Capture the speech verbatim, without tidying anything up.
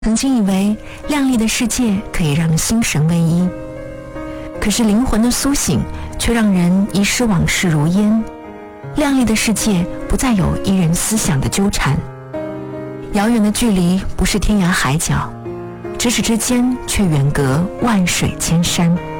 曾经以为亮丽的世界可以让心神归一，可是灵魂的苏醒却让人遗失往事如烟。亮丽的世界不再有一人思想的纠缠，遥远的距离不是天涯海角，咫尺之间却远隔万水千山。